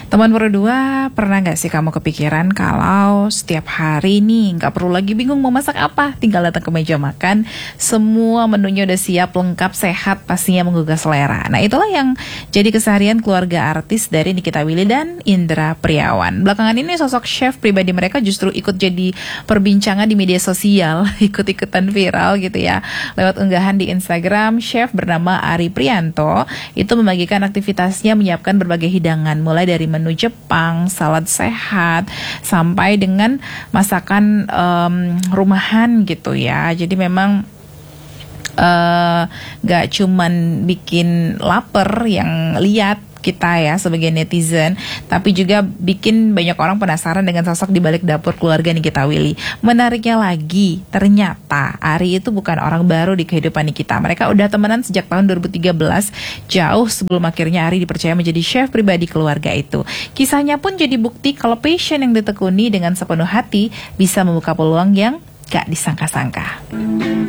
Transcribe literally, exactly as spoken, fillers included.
Teman berdua, pernah gak sih kamu kepikiran kalau setiap hari nih gak perlu lagi bingung mau masak apa, tinggal datang ke meja makan, semua menunya udah siap, lengkap, sehat, pastinya menggugah selera. Nah itulah yang jadi keseharian keluarga artis dari Nikita Willy dan Indra Priawan. Belakangan ini sosok chef pribadi mereka justru ikut jadi perbincangan di media sosial, ikut-ikutan viral gitu ya. Lewat unggahan di Instagram, chef bernama Ari Prianto itu membagikan aktivitasnya menyiapkan berbagai hidangan, mulai dari menu Jepang, salad sehat, sampai dengan masakan um, rumahan gitu ya. Jadi memang uh, gak cuman bikin lapar yang lihat kita ya sebagai netizen, tapi juga bikin banyak orang penasaran dengan sosok di balik dapur keluarga Nikita Willy. Menariknya lagi, ternyata Ari itu bukan orang baru di kehidupan Nikita. Mereka udah temenan sejak tahun dua ribu tiga belas, jauh sebelum akhirnya Ari dipercaya menjadi chef pribadi keluarga itu. Kisahnya pun jadi bukti kalau passion yang ditekuni dengan sepenuh hati bisa membuka peluang yang gak disangka-sangka.